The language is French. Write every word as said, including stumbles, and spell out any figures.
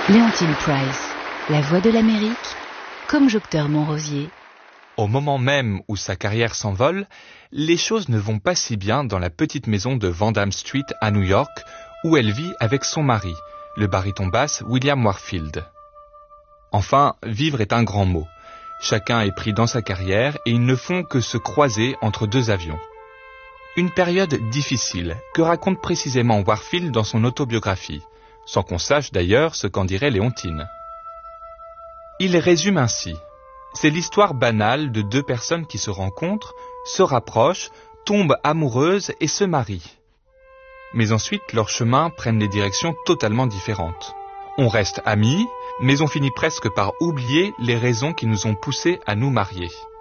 Léontine Price, la voix de l'Amérique, comme Docteur Montrosier. Au moment même où sa carrière s'envole, les choses ne vont pas si bien dans la petite maison de Vandamme Street à New York, où elle vit avec son mari, le baryton basse William Warfield. Enfin, vivre est un grand mot. Chacun est pris dans sa carrière et ils ne font que se croiser entre deux avions. Une période difficile que raconte précisément Warfield dans son autobiographie, sans qu'on sache d'ailleurs ce qu'en dirait Léontine. Il résume ainsi. C'est l'histoire banale de deux personnes qui se rencontrent, se rapprochent, tombent amoureuses et se marient. Mais ensuite, leurs chemins prennent des directions totalement différentes. On reste amis, mais on finit presque par oublier les raisons qui nous ont poussés à nous marier.